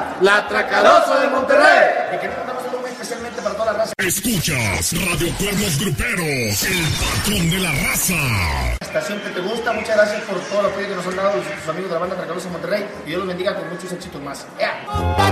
banda, la Tracalosa de Monterrey. Y queremos mandar un saludo muy especialmente para toda la raza. Escuchas Radio Cuernos Gruperos, el patrón de la raza. Estación que te gusta, muchas gracias por todo el apoyo que nos han dado sus amigos de la banda Tracalosa de Monterrey. Y Dios los bendiga con muchos éxitos más.